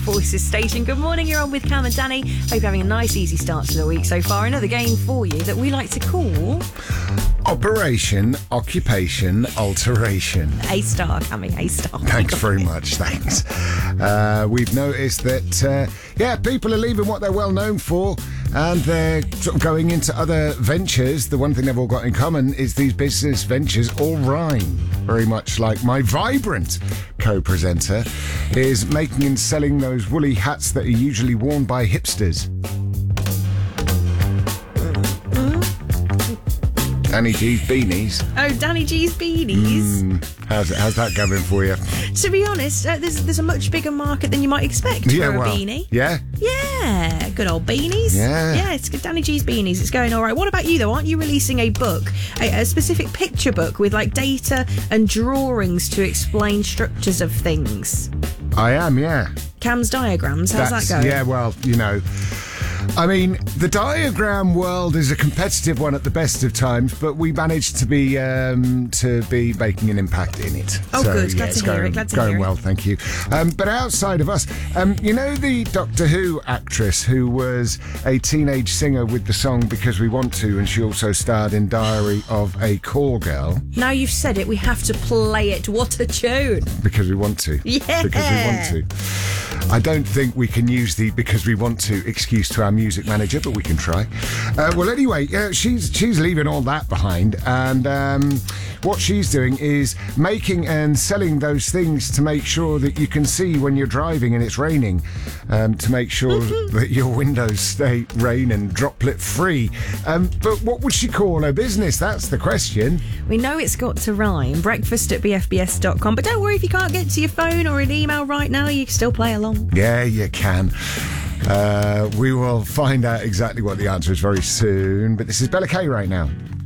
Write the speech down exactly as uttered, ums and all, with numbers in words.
Forces station. Good morning, you're on with Cam and Danny. Hope you're having a nice, easy start to the week so far. Another game for you that we like to call... Operation Occupation Alteration. A star, Cammy, A star. Thanks very much, thanks. Uh, we've noticed that, uh, yeah, people are leaving what they're well known for and they're sort of going into other ventures. The one thing they've all got in common is these business ventures all rhyme. Very much like my vibrant co-presenter is making and selling those woolly hats that are usually worn by hipsters. Danny G's beanies. Oh, Danny G's beanies. Mm, how's, it, how's that going for you? To be honest, uh, there's there's a much bigger market than you might expect Yeah, for a well, beanie. Yeah? Yeah, good old beanies. Yeah. Yeah, it's good. Danny G's beanies. It's going all right. What about you, though? Aren't you releasing a book, a, a specific picture book with like data and drawings to explain structures of things? I am, yeah. Cam's diagrams. How's That's, that going? Yeah, well, you know... I mean, the diagram world is a competitive one at the best of times, but we managed to be um, to be making an impact in it. Oh, so, good. Yeah, Glad it's to hear going, it. Glad to going hear it. well, thank you. Um, but outside of us, um, you know the Doctor Who actress who was a teenage singer with the song Because We Want To, and she also starred in Diary of a Call Girl. Now you've said it, we have to play it. What a tune. Because we want to. Yeah. Because we want to. I don't think we can use the because we want to excuse to our music manager, but we can try. Uh, well, anyway, uh, she's she's leaving all that behind, and um, what she's doing is making and selling those things to make sure that you can see when you're driving and it's raining, um, to make sure that your windows stay rain and droplet free. Um, but what would she call her business? That's the question. We know it's got to rhyme. Breakfast at b f b s dot com. But don't worry if you can't get to your phone or an email right now, you can still play along. Yeah, you can. Uh, we will find out exactly what the answer is very soon. But this is Bella Kay right now.